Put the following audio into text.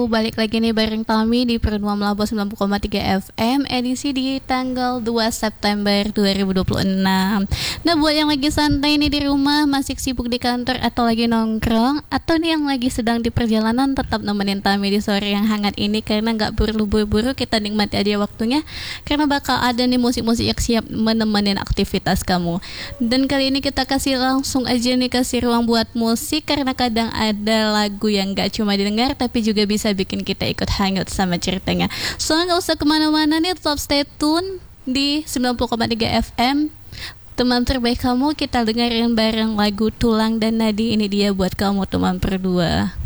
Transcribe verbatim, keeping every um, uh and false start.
Balik lagi nih bareng Tami di Pernuam Labo sembilan puluh koma tiga F M edisi di tanggal dua September dua ribu dua puluh enam. Nah, buat yang lagi santai nih di rumah, masih sibuk di kantor atau lagi nongkrong, atau nih yang lagi sedang di perjalanan, tetap nemenin Tami di sore yang hangat ini karena gak perlu buru-buru, kita nikmati aja waktunya karena bakal ada nih musik-musik yang siap menemenin aktivitas kamu. Dan kali ini kita kasih langsung aja nih kasih ruang buat musik karena kadang ada lagu yang gak cuma didengar tapi juga bisa bikin kita ikut hanyut sama ceritanya. So gak usah kemana-mana nih, tetap stay tune di sembilan puluh koma tiga F M. Teman terbaik kamu, kita dengerin bareng lagu Tulang dan Nadi. Ini dia buat kamu teman berdua.